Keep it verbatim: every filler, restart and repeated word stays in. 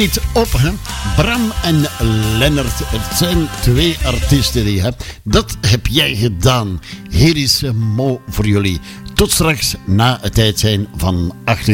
Niet op, hè? Bram en Lennart, het zijn twee artiesten die je hebt. Dat heb jij gedaan. Hier is Mo voor jullie. Tot straks na het tijd zijn van acht uur.